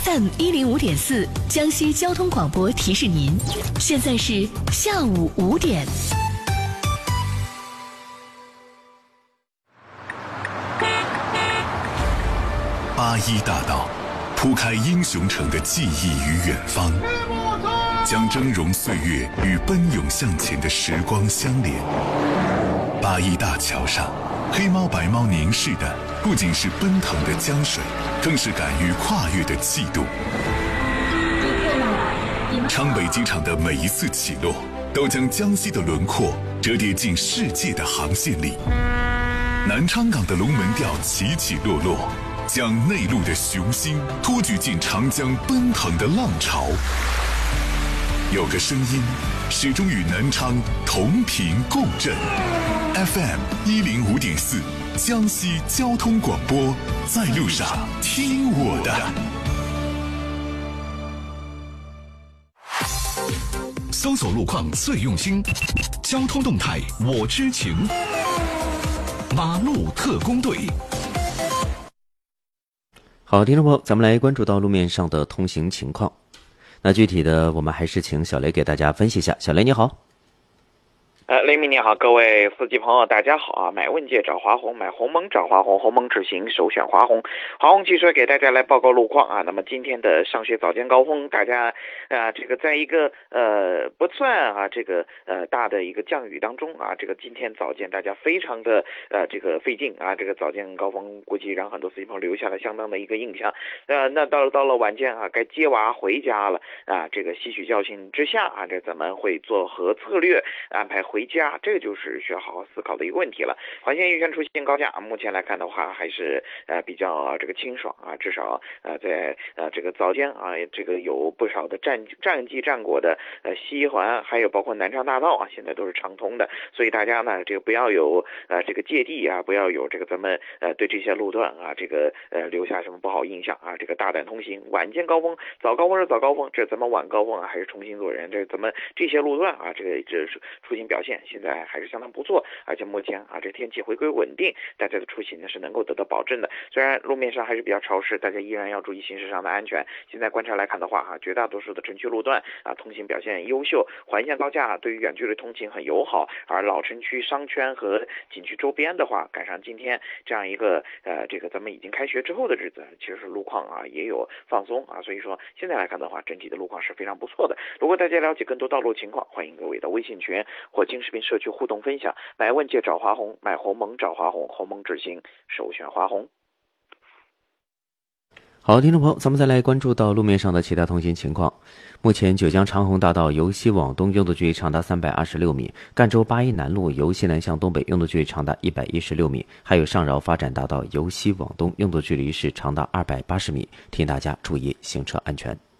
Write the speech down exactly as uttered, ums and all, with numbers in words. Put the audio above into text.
F M 一零五点四江西交通广播提示您，现在是下午五点。 八一大道铺开英雄城的记忆与远方，将峥嵘岁月与奔涌向前的时光相连。八一大桥上，黑猫白猫凝视的不仅是奔腾的江水，更是敢于跨越的气度。昌北机场的每一次起落，都将江西的轮廓折叠进世界的航线里。南昌港的龙门吊起起落落，将内陆的雄心托举进长江奔腾的浪潮。有个声音始终与南昌同频共振。 F M 一零五点四江西交通广播，在路上听我的。 搜索路况最用心，交通动态我知情。马路特工队。 好，听众朋友，咱们来关注到路面上的通行情况。那具体的，我们还是请小雷给大家分析一下。小雷，你好。 呃，雷鸣你好，各位司机朋友，大家好啊！买问界找华虹，买鸿蒙找华虹，鸿蒙智行首选华虹。华虹汽车给大家来报告路况啊。那么今天的上学早间高峰，大家啊、呃，这个在一个呃不算啊这个呃大的一个降雨当中啊，这个今天早间大家非常的呃这个费劲啊，这个早间高峰估计让很多司机朋友留下了相当的一个印象。呃，那到了到了晚间啊，该接娃回家了啊，这个吸取教训之下啊，这咱们会做何策略安排回家，这个就是需要好好思考的一个问题了。环线预选出行高架，目前来看的话，还是呃比较、啊、这个清爽啊，至少呃在呃这个早间啊，这个有不少的战战绩战果的呃西环，还有包括南昌大道啊，现在都是畅通的，所以大家呢这个不要有呃这个芥蒂啊，不要有这个咱们呃对这些路段啊这个呃留下什么不好印象啊，这个大胆通行。晚间高峰，早高峰是早高峰，这咱们晚高峰啊还是重新做人，这咱们这些路段啊，这个这是出行表现现在还是相当不错，而且目前啊这天气回归稳定，大家的出行呢是能够得到保证的。虽然路面上还是比较潮湿，大家依然要注意行驶上的安全。现在观察来看的话啊，绝大多数的城区路段啊通行表现优秀，环线高架对于远距离通勤很友好，而老城区商圈和景区周边的话，赶上今天这样一个呃这个咱们已经开学之后的日子，其实路况啊也有放松啊，所以说现在来看的话，整体的路况是非常不错的。如果大家了解更多道路情况，欢迎各位到微信群或京视频社区互动分享。买问界找华虹，买鸿蒙找华虹，鸿蒙智行首选华虹。 好，听众朋友，咱们再来关注到路面上的其他通行情况。目前九江长虹大道由西往东用的距离长达三百二十六米，赣州八一南路由西南向东北用的距离长达一百一十六米，还有上饶发展大道由西往东用的距离是长达二百八十米，提醒大家注意行车安全。